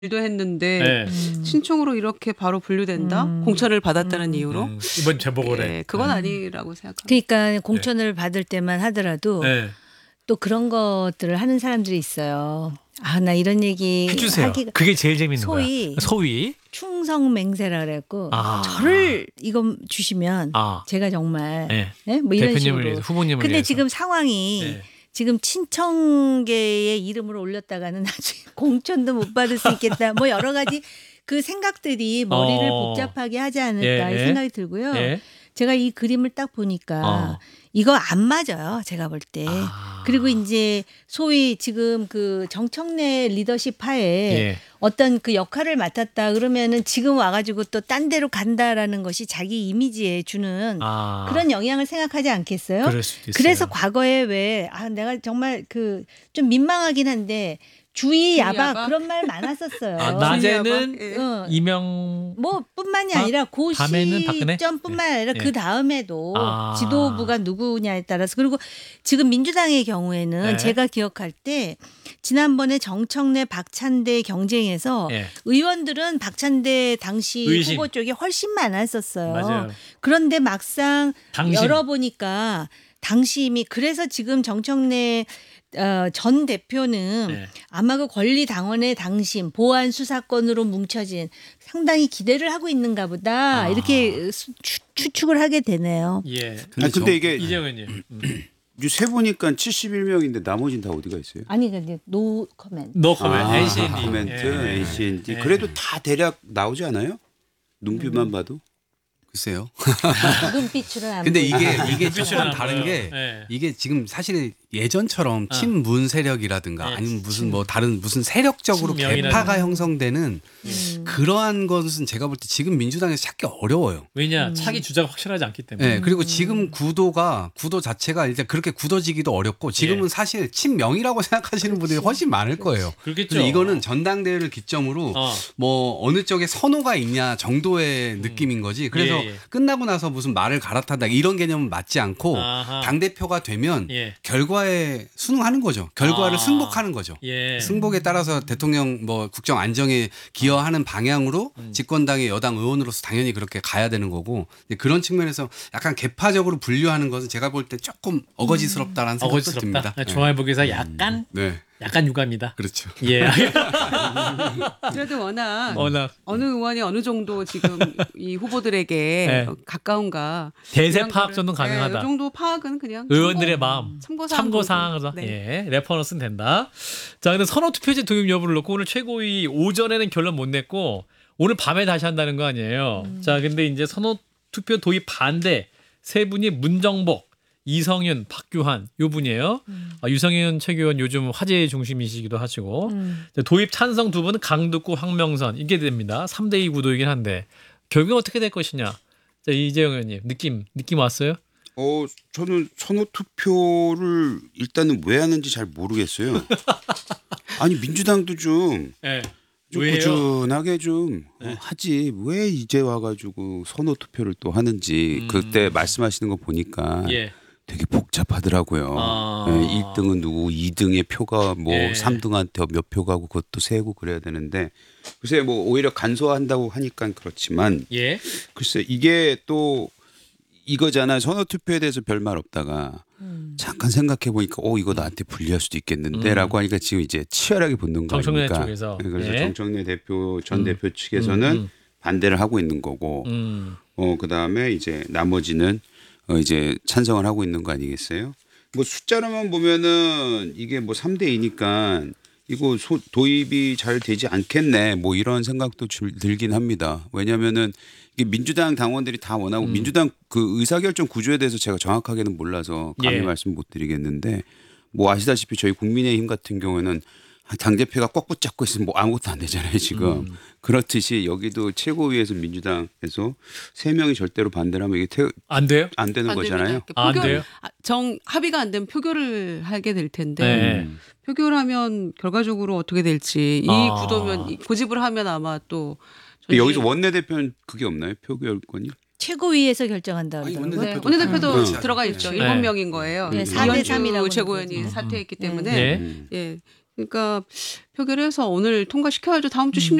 일도 했는데 네. 친총으로 이렇게 바로 분류된다? 공천을 받았다는 이유로? 이번 재보궐에. 네, 그건 아니라고 생각합니다. 그러니까 공천을 받을 때만 하더라도 네. 또 그런 것들을 하는 사람들이 있어요. 아, 나 이런 얘기 해주세요. 하기가 그게 제일 재밌는 소위 거야. 소위. 충성맹세라 그랬고 아. 저를 이거 주시면 아. 제가 정말 네. 네? 뭐 이런 대표님을 식으로. 위해서, 후보님을 근데 위해서. 지금 상황이 네. 지금 친청계의 이름을 올렸다가는 나중에 공천도 못 받을 수 있겠다. 뭐 여러 가지 그 생각들이 머리를 복잡하게 하지 않을까 이 생각이 들고요. 예. 제가 이 그림을 딱 보니까 이거 안 맞아요. 제가 볼 때. 그리고 이제 소위 지금 그 정청래 리더십 하에 예. 어떤 그 역할을 맡았다 그러면은 지금 와가지고 또 딴 데로 간다라는 것이 자기 이미지에 주는 그런 영향을 생각하지 않겠어요? 그럴 수도 있어요. 그래서 과거에 왜 내가 정말 그 좀 민망하긴 한데 주의 야박 그런 말 많았었어요. 낮에는 예. 이명 뭐 뿐만이 아니라 그 밤에는 박근혜? 시점뿐만 아니라 예. 그 다음에도 아. 지도부가 누구냐에 따라서 그리고 지금 민주당의 경우에는 네. 제가 기억할 때 지난번에 정청래 박찬대 경쟁에서 예. 의원들은 박찬대 당시 의심. 후보 쪽이 훨씬 많았었어요. 맞아요. 그런데 막상 당심. 열어보니까 당심이 그래서 지금 정청래 전 대표는 네. 아마 그 권리당원의 당심 보안 수사권으로 뭉쳐진 상당히 기대를 하고 있는가 보다 이렇게 추측을 하게 되네요. 예. 근데 이게 이재용 의원님. 세 보니까 71명인데 나머지는 다 어디가 있어요? 아니 근데 노 커멘트. 노 코멘. NCND. 코멘트, 예. NCND. 예. 그래도 다 대략 나오지 않아요? 눈빛만 봐도. 글쎄요. 눈빛으로 안 근데 보여요. 이게 눈빛으로 조금 안 다른 보여요. 게 예. 이게 지금 사실 예전처럼 친문 세력이라든가 네, 아니면 무슨 뭐 다른 무슨 세력적으로 친명이라든가. 개파가 형성되는 그러한 것은 제가 볼 때 지금 민주당에서 찾기 어려워요. 왜냐 차기 주자가 확실하지 않기 때문에. 네, 그리고 지금 구도 자체가 일단 그렇게 굳어지기도 어렵고 지금은 예. 사실 친명이라고 생각하시는 분들이 훨씬 많을 거예요. 그렇겠죠. 그래서 이거는 전당대회를 기점으로 뭐 어느 쪽에 선호가 있냐 정도의 느낌인 거지. 그래서 예, 예. 끝나고 나서 무슨 말을 갈아탄다 이런 개념은 맞지 않고 아하. 당대표가 되면 예. 결과에 순응하는 거죠. 결과를 승복하는 거죠. 예. 승복에 따라서 대통령 뭐 국정 안정에 기여하는 방향으로 집권당의 여당 의원으로서 당연히 그렇게 가야 되는 거고 그런 측면에서 약간 개파적으로 분류하는 것은 제가 볼 때 조금 어거지스럽다라는 생각도 어거지스럽다. 듭니다. 중앙일보기사 약간 네, 약간 유감이다. 그렇죠. 예. 그래도 워낙 워낙 어느 의원이 어느 정도 지금 이 후보들에게 네. 가까운가 대세 이런 파악 거를- 정도는 가능하다. 이 정도 파악은 그냥 의원들의 마음 참고 사항으로 네. 예, 레퍼런스는 된다. 자, 근데 선호 투표제 도입 여부를 놓고 오늘 최고위 오전에는 결론 못 냈고 오늘 밤에 다시 한다는 거 아니에요. 자, 근데 이제 선호 투표 도입 반대 세 분이 문정복, 이성윤, 박규환 요 분이에요. 유성윤 최고위원 요즘 화제의 중심이시기도 하시고 자, 도입 찬성 두 분은 강두구, 황명선 이게 됩니다. 3대2 구도이긴 한데 결국은 어떻게 될 것이냐. 자, 이재용 의원님 느낌 왔어요? 저는 선호 투표를 일단은 왜 하는지 잘 모르겠어요. 아니 민주당도 좀 예. 좀 왜요? 꾸준하게 좀 하지 왜 이제 와가지고 선호 투표를 또 하는지 그때 말씀하시는 거 보니까 예. 되게 복잡하더라고요. 아. 1등은 누구, 2등의 표가 뭐 예. 3등한테 몇 표 가고 그것도 세고 그래야 되는데 글쎄 뭐 오히려 간소화한다고 하니까 그렇지만 예. 글쎄 이게 또 이거잖아요. 선호 투표에 대해서 별말 없다가 잠깐 생각해 보니까 이거 나한테 불리할 수도 있겠는데라고 하니까 지금 이제 치열하게 붙는 거 정청래 아닙니까? 쪽에서. 그래서 예. 정청래 대표 전 대표 측에서는 반대를 하고 있는 거고 그다음에 이제 나머지는 이제 찬성을 하고 있는 거 아니겠어요? 뭐 숫자로만 보면은 이게 뭐 3대 2니까 이거 도입이 잘 되지 않겠네 뭐 이런 생각도 들긴 합니다. 왜냐하면은 이게 민주당 당원들이 다 원하고 민주당 그 의사결정 구조에 대해서 제가 정확하게는 몰라서 감히 예. 말씀 못 드리겠는데 뭐 아시다시피 저희 국민의힘 같은 경우에는 당대표가 꽉 붙잡고 있으면 뭐 아무것도 안 되잖아요 지금. 그렇듯이 여기도 최고위에서 민주당에서 3명이 절대로 반대를 하면 이게 안 돼요? 안 되는 거잖아요. 안 돼요? 합의가 안 되면 표결을 하게 될 텐데 네. 표결을 하면 결과적으로 어떻게 될지 이 구도면 고집을 하면 아마 또 여기서 원내대표는 그게 없나요? 표결권이? 최고위에서 결정한다 아니, 그러더라고요. 원내대표도 네. 들어가 있죠. 네. 7명인 거예요. 네, 4대 3이라고 이현주 최고위원이 사퇴했기 때문에 예. 예. 그러니까 표결해서 오늘 통과시켜야죠. 다음 주